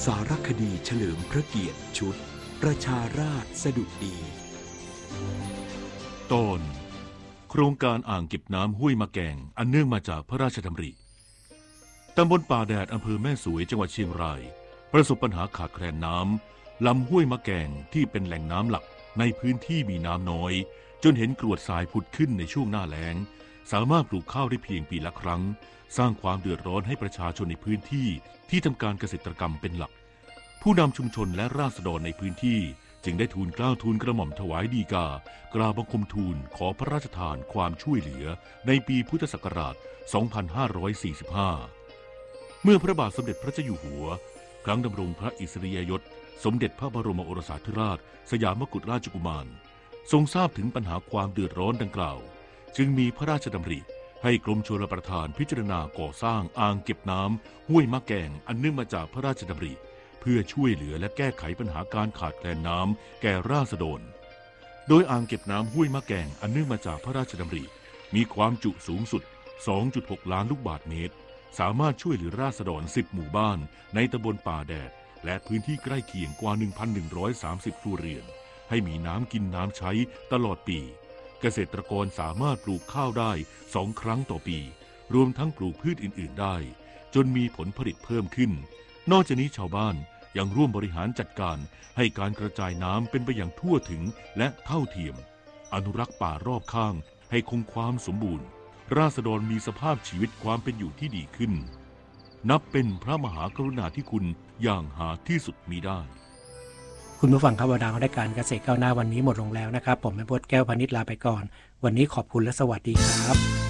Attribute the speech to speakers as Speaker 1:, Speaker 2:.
Speaker 1: สารคดีเฉลิมพระเกียรติชุดประชาราษฎร์สดุดี
Speaker 2: ตอนโครงการอ่างเก็บน้ำห้วยมะแกงอันเนื่องมาจากพระราชดำริตำบลป่าแดดอำเภอแม่สวยจังหวัดเชียงรายประสบปัญหาขาดแคลนน้ำลำห้วยมะแกงที่เป็นแหล่งน้ำหลักในพื้นที่มีน้ำน้อยจนเห็นกรวดทรายผุดขึ้นในช่วงหน้าแล้งสามารถปลูกข้าวได้เพียงปีละครั้งสร้างความเดือดร้อนให้ประชาชนในพื้นที่ที่ทำการเกษตรกรรมเป็นหลักผู้นำชุมชนและราษฎรในพื้นที่จึงได้ทูลเกล้าทูลกระหม่อมถวายฎีกากราบบังคมทูลขอพระราชทานความช่วยเหลือในปีพุทธศักราช 2545 เมื่อพระบาทสมเด็จพระเจ้าอยู่หัวครั้งดำรงพระอิสริยยศสมเด็จพระบรมโอรสาธิราชสยามกุฎราชกุมารทรงทราบถึงปัญหาความเดือดร้อนดังกล่าวจึงมีพระราชดำริให้กรมชลประทานพิจารณาก่อสร้างอ่างเก็บน้ำห้วยมะแกงอันเนื่องมาจากพระราชดำริเพื่อช่วยเหลือและแก้ไขปัญหาการขาดแคลนน้ำแก่ราษฎรโดยอ่างเก็บน้ำห้วยมะแกงอันเนื่องมาจากพระราชดำริมีความจุสูงสุด 2.6 ล้านลูกบาศก์เมตรสามารถช่วยเหลือราษฎร 10 หมู่บ้านในตำบลป่าแดดและพื้นที่ใกล้เคียงกว่า 1,130 ครัวเรือนให้มีน้ำกินน้ำใช้ตลอดปีเกษตรกรสามารถปลูกข้าวได้2 ครั้งต่อปีรวมทั้งปลูกพืชอื่นๆได้จนมีผลผลิตเพิ่มขึ้นนอกจากนี้ชาวบ้านยังร่วมบริหารจัดการให้การกระจายน้ำเป็นไปอย่างทั่วถึงและเท่าเทียมอนุรักษ์ป่ารอบข้างให้คงความสมบูรณ์ราษฎรมีสภาพชีวิตความเป็นอยู่ที่ดีขึ้นนับเป็นพระมหากรุณาธิคุณอย่างหาที่สุดมิได้
Speaker 3: คุณผู้ฟังครับวาระของรายการเกษตรก้าวหน้าวันนี้หมดลงแล้วนะครับผมแม่พจน์แก้วพานิชลาไปก่อนวันนี้ขอบคุณและสวัสดีครับ